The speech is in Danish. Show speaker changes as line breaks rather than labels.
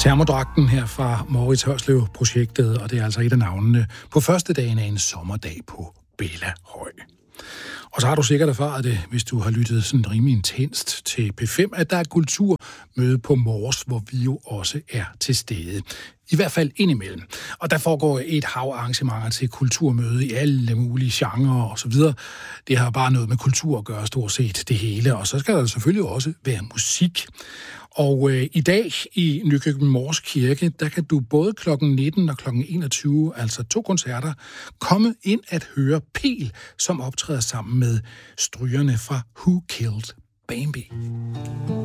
Termodragten her fra Moritz Hørslev-projektet, og det er altså et af navnene på første dagen af en sommerdag på Bella Høj. Og så har du sikkert erfaret det, hvis du har lyttet sådan rimelig intenst til P5, at der er kulturmøde på Mors, hvor vi jo også er til stede. I hvert fald indimellem. Og der foregår et hav arrangementer til kulturmøde i alle mulige genrer og så videre. Det har bare noget med kultur at gøre, stort set det hele. Og så skal der selvfølgelig også være musik. Og i dag i Nykøbing Mors Kirke, der kan du både kl. 19 og kl. 21, altså 2 koncerter, komme ind at høre Peel, som optræder sammen med strygerne fra Who Killed Bambi.